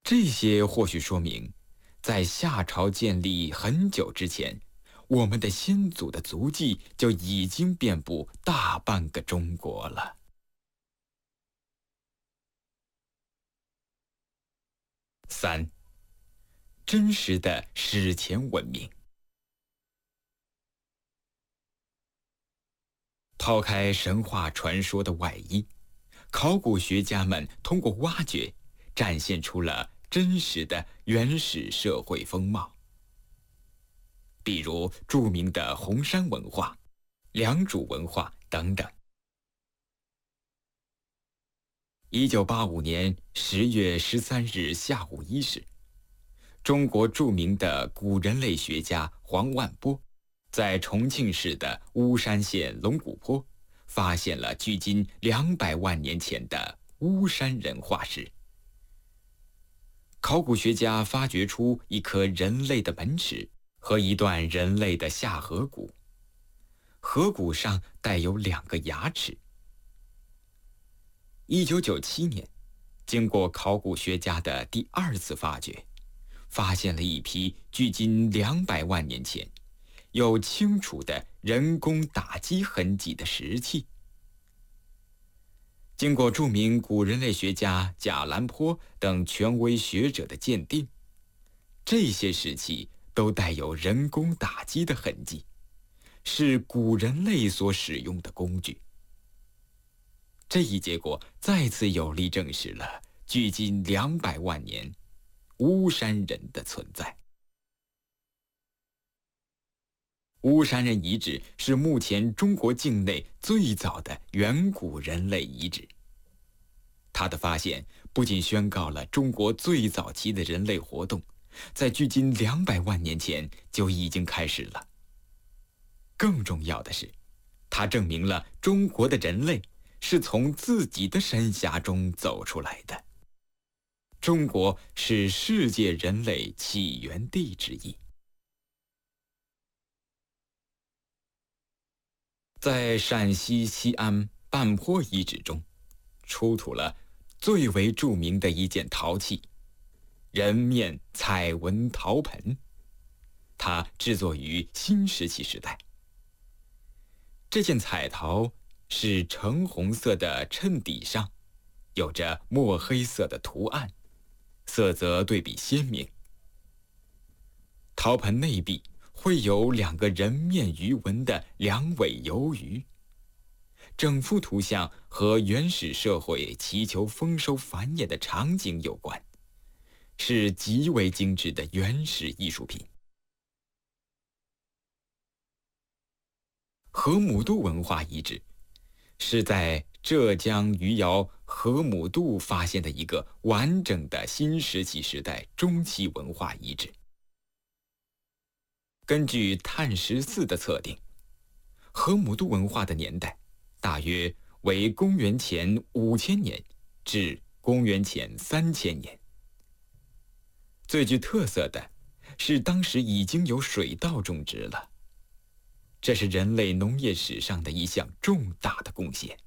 这些或许说明，在夏朝建立很久之前，我们的先祖的足迹就已经遍布大半个中国了。3. 真实的史前文明。抛开神话传说的外衣，考古学家们通过挖掘，展现出了真实的原始社会风貌。比如著名的红山文化、良渚文化等等。1985年10月13日下午1时，中国著名的古人类学家黄万波在重庆市的巫山县龙骨坡发现了距今200万年前的巫山人化石。考古学家发掘出一颗人类的门齿和一段人类的下颌骨，颌骨上带有2个牙齿。1997年，经过考古学家的第2次发掘，发现了一批距今200万年前有清楚的人工打击痕迹的石器。经过著名古人类学家贾兰坡等权威学者的鉴定，这些石器都带有人工打击的痕迹，是古人类所使用的工具。这一结果再次有力证实了距今200万年巫山人的存在。巫山人遗址是目前中国境内最早的远古人类遗址。它的发现不仅宣告了中国最早期的人类活动在距今200万年前就已经开始了，更重要的是，它证明了中国的人类是从自己的山峡中走出来的。中国是世界人类起源地之一。在陕西西安半坡遗址中，出土了最为著名的一件陶器——人面彩纹陶盆。它制作于新石器时代。这件彩陶是橙红色的衬底上，有着墨黑色的图案，色泽对比鲜明。陶盆内壁绘有2个人面鱼纹的2尾游鱼，整幅图像和原始社会祈求丰收繁衍的场景有关，是极为精致的原始艺术品。河姆渡文化遗址是在浙江余姚河姆渡发现的一个完整的新石器时代中期文化遗址。根据碳14的测定，河姆渡文化的年代大约为公元前5000年至公元前3000年。最具特色的是当时已经有水稻种植了，这是人类农业史上的一项重大的贡献。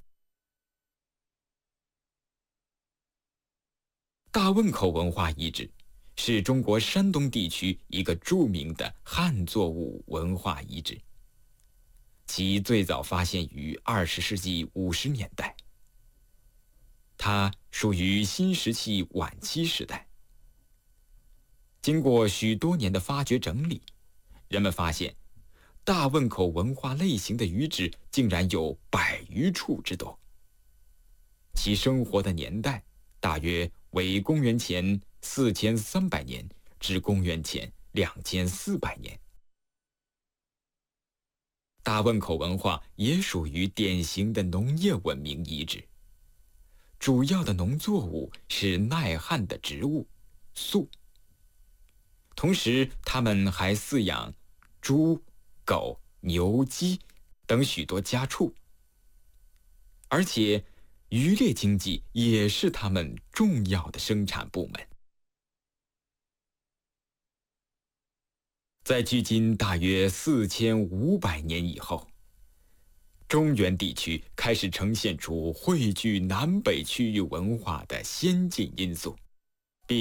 大汶口文化遗址是中国山东地区一个著名的汉作物文化遗址，其最早发现于20世纪50年代。它属于新石器晚期时代。经过许多年的发掘整理，人们发现大汶口文化类型的遗址竟然有100余处之多，其生活的年代大约为公元前4300年至公元前2400年。大汶口文化也属于典型的农业文明遗址，主要的农作物是耐旱的植物粟，同时他们还饲养猪、狗、牛、鸡等许多家畜，而且渔猎经济也是他们重要的生产部门。在距今大约4500年以后，中原地区开始呈现出汇聚南北区域文化的先进因素。